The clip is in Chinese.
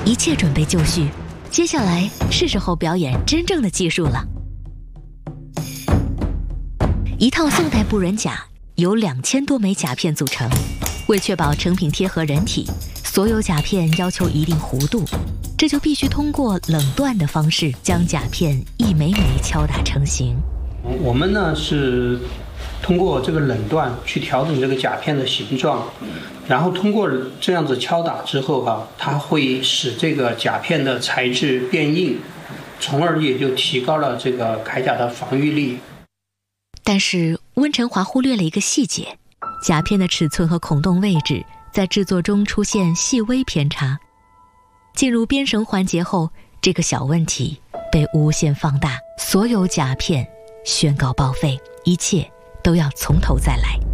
一切准备就绪，接下来是时候表演真正的技术了。一套宋代布人甲由2000多枚甲片组成，为确保成品贴合人体，所有甲片要求一定弧度，这就必须通过冷锻的方式将甲片一枚枚敲打成型。 我们呢是通过这个冷锻去调整这个甲片的形状，然后通过这样子敲打之后它会使这个甲片的材质变硬，从而也就提高了这个铠甲的防御力。 但是温晨华忽略了一个细节，甲片的尺寸和孔洞位置在制作中出现细微偏差。进入编绳环节后，这个小问题被无限放大，所有甲片宣告报废，一切都要从头再来。